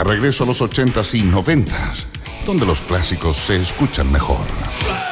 regreso a los 80s y 90s, donde los clásicos se escuchan mejor.